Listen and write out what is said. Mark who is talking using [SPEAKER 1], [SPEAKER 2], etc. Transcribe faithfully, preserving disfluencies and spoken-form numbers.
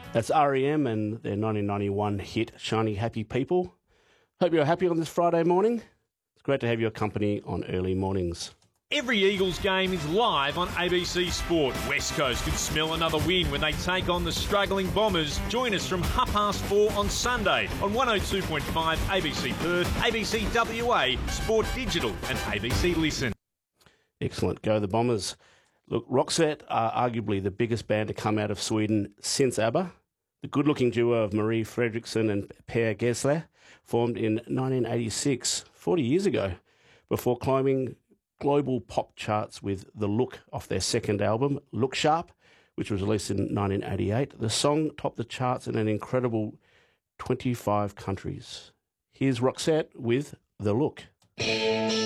[SPEAKER 1] That's R E M and their nineteen ninety-one hit, Shiny Happy People. Hope you're happy on this Friday morning. It's great to have your company on early mornings.
[SPEAKER 2] Every Eagles game is live on A B C Sport. West Coast could smell another win when they take on the struggling Bombers. Join us from half past four on Sunday on one oh two point five A B C Perth, A B C W A, Sport Digital and A B C Listen.
[SPEAKER 1] Excellent. Go the Bombers. Look, Roxette are arguably the biggest band to come out of Sweden since ABBA. The good-looking duo of Marie Fredriksson and Per Gessle formed in nineteen eighty-six, forty years ago, before climbing global pop charts with The Look off their second album, Look Sharp, which was released in nineteen eighty-eight. The song topped the charts in an incredible twenty-five countries. Here's Roxette with The Look.